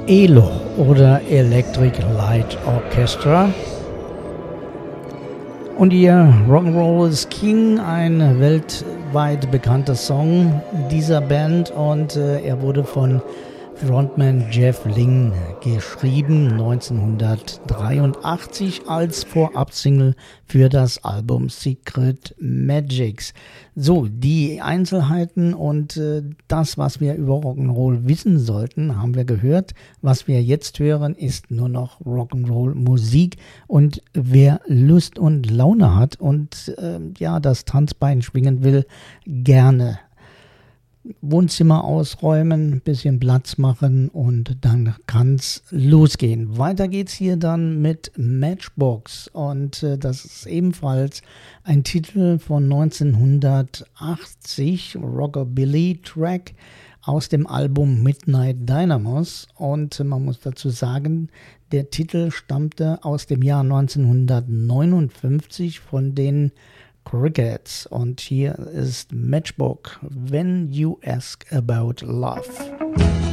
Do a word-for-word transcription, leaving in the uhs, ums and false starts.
E L O oder Electric Light Orchestra. Und ihr Rock'n'Roll is King, ein weltweit bekannter Song dieser Band, und äh, er wurde von Frontman Jeff Lynne geschrieben neunzehnhundertdreiundachtzig als Vorabsingle für das Album Secret Magics. So, die Einzelheiten und äh, das, was wir über Rock'n'Roll wissen sollten, haben wir gehört. Was wir jetzt hören, ist nur noch Rock'n'Roll Musik, und wer Lust und Laune hat und äh, ja, das Tanzbein schwingen will, gerne Wohnzimmer ausräumen, ein bisschen Platz machen, und dann kann's losgehen. Weiter geht's hier dann mit Matchbox, und äh, das ist ebenfalls ein Titel von neunzehnhundertachtzig, Rockabilly-Track aus dem Album Midnight Dynamos, und äh, man muss dazu sagen, der Titel stammte aus dem Jahr neunzehnhundertneunundfünfzig von den Crickets, und hier ist Matchbox, When You Ask About Love.